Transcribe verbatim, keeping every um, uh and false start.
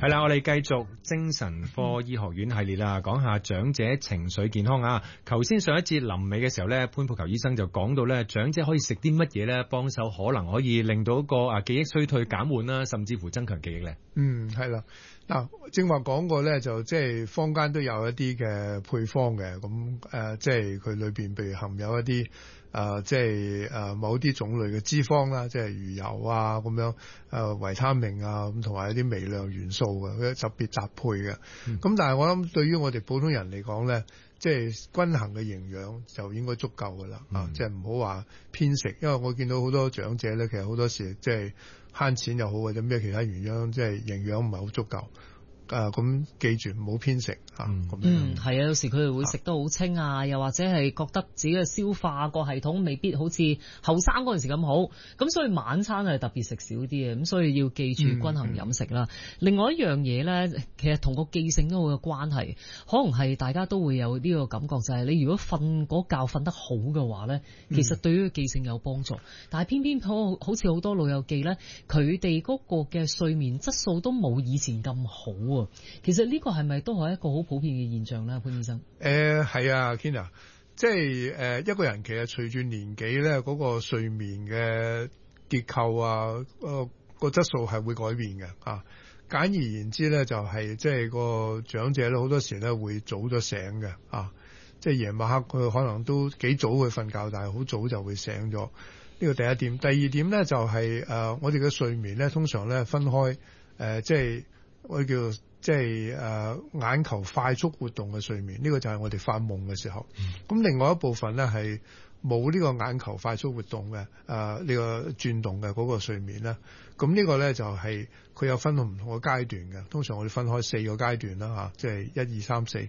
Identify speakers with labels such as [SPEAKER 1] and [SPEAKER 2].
[SPEAKER 1] 係啦，我哋繼續精神科醫學院系列啦，講下長者情緒健康啊。頭先上一節臨尾嘅時候咧，潘佩球醫生就講到咧，長者可以食啲乜嘢咧，幫手可能可以令到一個啊記憶衰退減緩啦，甚至乎增強記憶咧。
[SPEAKER 2] 嗯，係啦。嗱，正話講過咧，就即係坊間都有一啲嘅配方嘅，咁誒，即係佢裏邊譬如含有一啲誒，即係誒某啲種類嘅脂肪啦，即係魚油啊咁樣，誒維他命啊，咁同埋一啲微量元素嘅，佢特別搭配嘅。咁、嗯、但係我諗對於我哋普通人嚟講咧，即係均衡嘅營養就應該足夠㗎啦，啊、嗯，即係唔好話偏食，因為我見到好多長者咧，其實好多時即係慳錢又好或者咩其他原因，即係營養唔係好足夠。啊，咁記住唔好偏食嚇。嗯，
[SPEAKER 3] 嗯，係啊，有時佢哋會食得好清啊，又或者係覺得自己嘅消化個系統未必好似後生嗰陣時咁好，咁所以晚餐係特別食少啲嘅，咁所以要記住均衡飲食啦。嗯嗯、另外一樣嘢咧，其實同個記性都好有關係，可能係大家都會有呢個感覺，就係、是、你如果瞓嗰覺瞓得好嘅話咧，其實對於記性有幫助。嗯、但係偏偏好好似好多老友記咧，佢哋嗰個嘅睡眠質素都冇以前咁好啊。其實呢個係咪都係一個好普遍嘅現象咧，潘醫生？
[SPEAKER 2] 誒係、呃、啊 Kina，即係誒、呃、一個人其實隨住年紀咧，嗰、那個睡眠嘅結構啊，個個質素係會改變嘅啊。簡而言之咧，就係、是、即係個長者咧，好多時咧會早咗醒嘅啊。即係夜晚黑佢可能都幾早去瞓覺，但係好早就會醒咗。呢個第一點。第二點咧就係、是、誒、呃、我哋嘅睡眠咧，通常咧分開誒、呃、即係我哋叫即係誒、呃、眼球快速活動嘅睡眠，呢、這個就係我哋發夢嘅時候。咁、嗯、另外一部分咧係冇呢個眼球快速活動嘅誒呢個轉動嘅嗰個睡眠咧。咁呢個咧就係、是、佢有分唔同嘅階段嘅。通常我哋分開四個階段啦嚇，即係一二三四。